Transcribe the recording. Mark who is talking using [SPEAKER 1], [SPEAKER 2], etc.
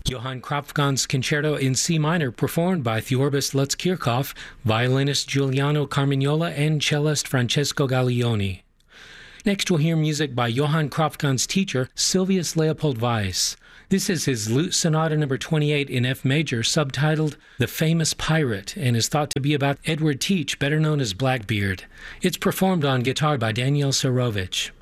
[SPEAKER 1] Johann Kropfgon's Concerto in C minor, performed by Theorbis Lutz Kirchhoff, violinist Giuliano Carmignola, and cellist Francesco Gaglioni. Next we'll hear music by Johann Kropfgon's teacher, Silvius Leopold Weiss. This is his Lute Sonata No. 28 in F major, subtitled The Famous Pirate, and is thought to be about Edward Teach, better known as Blackbeard. It's performed on guitar by Daniel Sarovich.